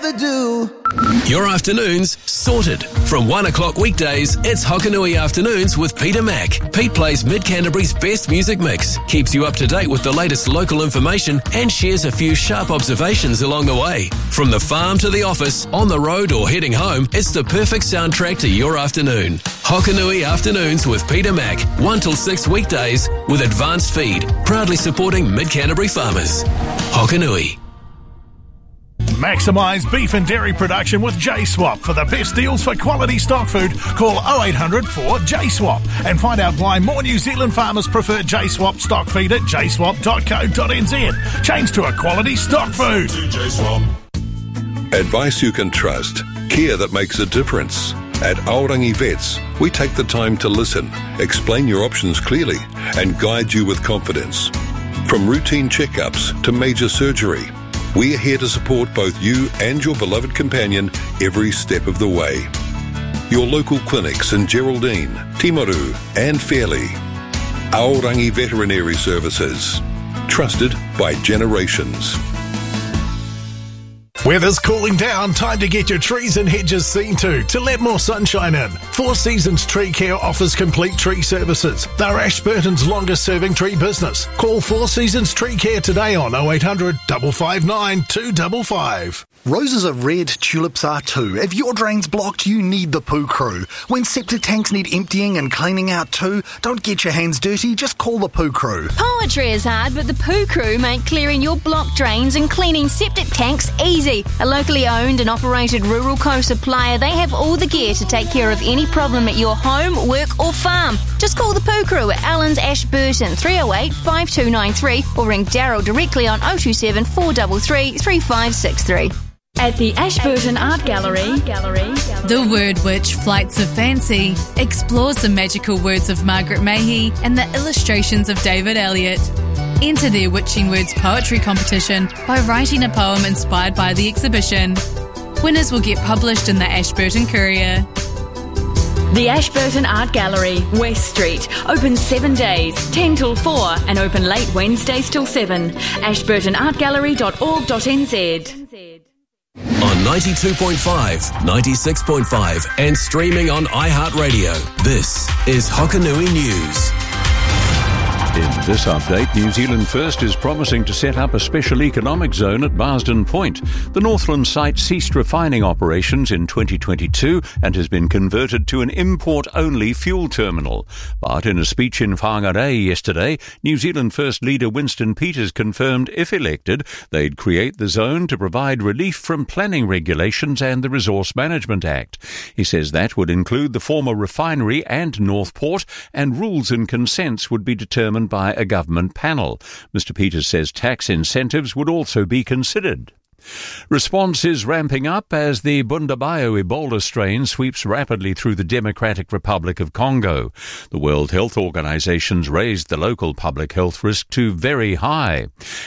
gotta do. Your afternoons sorted. From 1 o'clock weekdays, it's Hokanui Afternoons with Peter Mack. Pete plays Mid-Canterbury's best music mix, keeps you up to date with the latest local information, and shares a few sharp observations along the way. From the farm to the office, on the road or heading home, it's the perfect soundtrack to your afternoon. Hokanui Afternoons with Peter Mack, 1 till 6 weekdays with Advanced Feed, proudly supporting Mid-Canterbury farmers. Hokanui. Maximise beef and dairy production with J-Swap. For the best deals for quality stock food, call 0800 4JSWAP and find out why more New Zealand farmers prefer J-Swap stock feed at jswap.co.nz. Change to a quality stock food. Advice you can trust. Care that makes a difference. At Aorangi Vets, we take the time to listen, explain your options clearly, and guide you with confidence. From routine checkups to major surgery, we are here to support both you and your beloved companion every step of the way. Your local clinics in Geraldine, Timaru and Fairley. Aorangi Veterinary Services. Trusted by generations. Weather's cooling down. Time to get your trees and hedges seen to let more sunshine in. Four Seasons Tree Care offers complete tree services. They're Ashburton's longest serving tree business. Call Four Seasons Tree Care today on 0800 559 255. Roses are red, tulips are too. If your drain's blocked, you need the Poo Crew. When septic tanks need emptying and cleaning out too, don't get your hands dirty, just call the Poo Crew. Poetry is hard, but the Poo Crew make clearing your blocked drains and cleaning septic tanks easy. A locally owned and operated rural co-supplier, they have all the gear to take care of any problem at your home, work or farm. Just call the Poo Crew at Allen's Ashburton 308 5293 or ring Daryl directly on 027 433 3563. At the Ashburton Art Gallery, The Word Witch Flights of Fancy explores the magical words of Margaret Mahy and the illustrations of David Elliott. Enter their Witching Words poetry competition by writing a poem inspired by the exhibition. Winners will get published in the Ashburton Courier. The Ashburton Art Gallery, West Street, open 7 days, 10 till 4, and open late Wednesdays till 7. ashburtonartgallery.org.nz. On 92.5, 96.5 and streaming on iHeartRadio. This is Hokanui News. In this update, New Zealand First is promising to set up a special economic zone at Marsden Point. The Northland site ceased refining operations in 2022 and has been converted to an import-only fuel terminal. But in a speech in Whangarei yesterday, New Zealand First leader Winston Peters confirmed, if elected, they'd create the zone to provide relief from planning regulations and the Resource Management Act. He says that would include the former refinery and Northport, and rules and consents would be determined by a government panel. Mr. Peters says tax incentives would also be considered. Response is ramping up as the Bundibugyo Ebola strain sweeps rapidly through the Democratic Republic of Congo. The World Health Organization's raised the local public health risk to very high.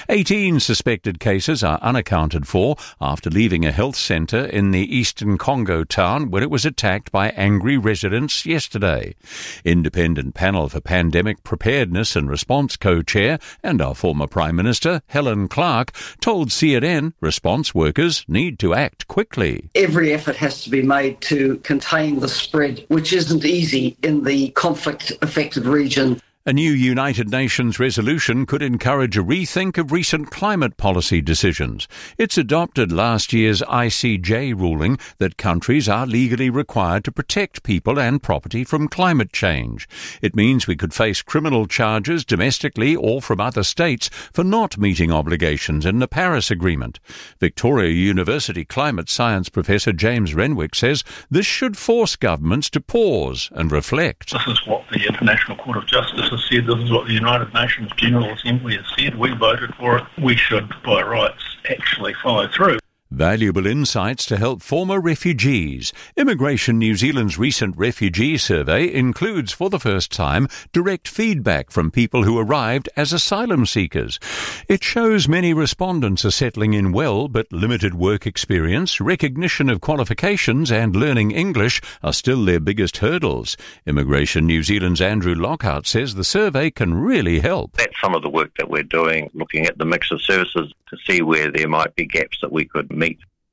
18 suspected cases are unaccounted for after leaving a health centre in the eastern Congo town when it was attacked by angry residents yesterday. Independent Panel for Pandemic Preparedness and Response co-chair and our former Prime Minister, Helen Clark, told CNN response workers need to act quickly. Every effort has to be made to contain the spread, which isn't easy in the conflict-affected region. A new United Nations resolution could encourage a rethink of recent climate policy decisions. It's adopted last year's ICJ ruling that countries are legally required to protect people and property from climate change. It means we could face criminal charges domestically or from other states for not meeting obligations in the Paris Agreement. Victoria University climate science professor James Renwick says this should force governments to pause and reflect. This is what the International Court of Justice has said. This is what the United Nations General Assembly has said. We voted for it. We should, by rights, actually follow through. Valuable insights to help former refugees. Immigration New Zealand's recent refugee survey includes, for the first time, direct feedback from people who arrived as asylum seekers. It shows many respondents are settling in well, but limited work experience, recognition of qualifications and learning English are still their biggest hurdles. Immigration New Zealand's Andrew Lockhart says the survey can really help. That's some of the work that we're doing, looking at the mix of services to see where there might be gaps that we could meet.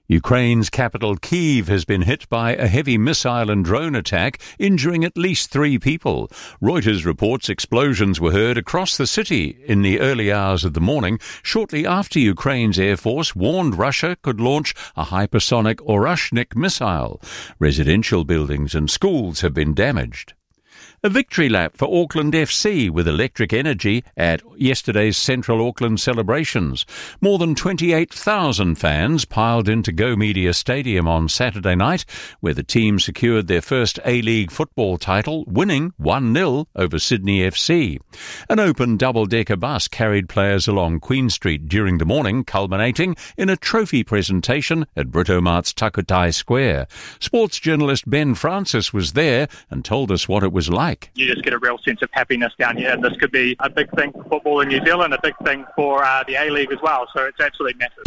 Ukraine's capital Kyiv has been hit by a heavy missile and drone attack, injuring at least 3 people. Reuters reports explosions were heard across the city in the early hours of the morning, shortly after Ukraine's Air Force warned Russia could launch a hypersonic Orashnik missile. Residential buildings and schools have been damaged. A victory lap for Auckland FC with electric energy at yesterday's Central Auckland celebrations. More than 28,000 fans piled into Go Media Stadium on Saturday night, where the team secured their first A-League football title, winning 1-0 over Sydney FC. An open double-decker bus carried players along Queen Street during the morning, culminating in a trophy presentation at Britomart's Takutai Square. Sports journalist Ben Francis was there and told us what it was like. You just get a real sense of happiness down here, and this could be a big thing for football in New Zealand, a big thing for the A-League as well, so it's absolutely massive.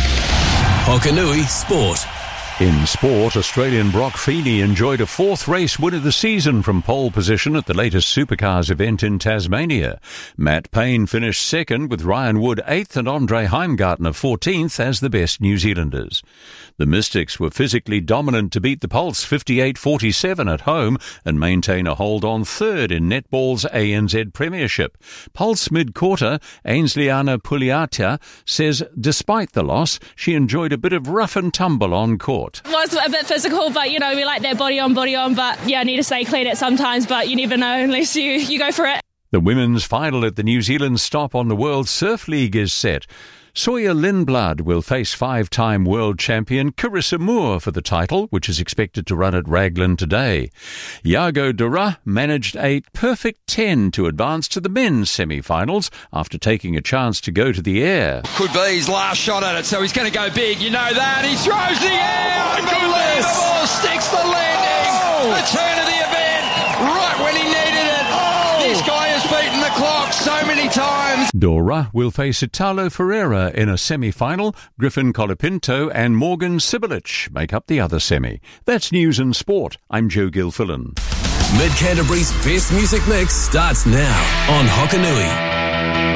Hokanui Sport. In sport, Australian Brock Feeney enjoyed a 4th race win of the season from pole position at the latest Supercars event in Tasmania. Matt Payne finished 2nd with Ryan Wood 8th and Andre Heimgartner 14th as the best New Zealanders. The Mystics were physically dominant to beat the Pulse 58-47 at home and maintain a hold on 3rd in netball's ANZ Premiership. Pulse mid-quarter, Ainsleyana Puliata says despite the loss, she enjoyed a bit of rough and tumble on court. It was a bit physical, but, you know, we like that body on, but, yeah, I need to stay clean at sometimes, but you never know unless you go for it. The women's final at the New Zealand stop on the World Surf League is set. Sawyer Lindblad will face 5-time world champion Carissa Moore for the title, which is expected to run at Raglan today. Iago Dura managed a perfect 10 to advance to the men's semi-finals after taking a chance to go to the air. Could be his last shot at it, so he's going to go big, you know that. He throws the air, unbelievable, sticks the landing, the turn of the event, right when he needed it. This guy has beaten the clock so many times. Dora will face Italo Ferreira in a semi-final. Griffin Colapinto and Morgan Sibilich make up the other semi. That's news and sport. I'm Joe Gilfillan. Mid Canterbury's best music mix starts now on Hokanui.